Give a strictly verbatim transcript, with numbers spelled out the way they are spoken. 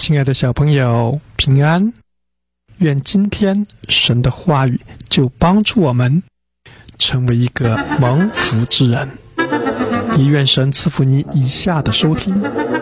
亲爱的小朋友，平安！愿今天神的话语就帮助我们成为一个蒙福之人。也愿神赐福你以下的收听，